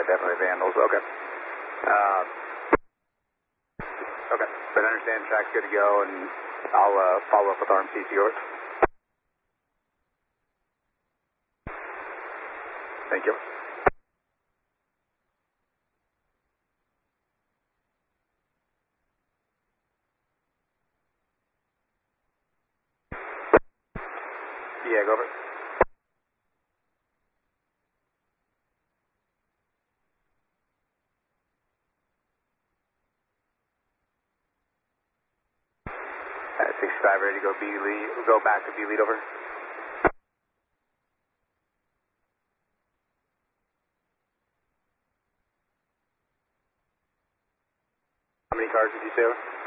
definitely vandals. Okay. Okay. But I understand track's good to go, and I'll follow up with RMCC. Over. Thank you. Yeah, go over. At 65, ready to go B lead. Go back to B lead, over. How many cars did you say, over?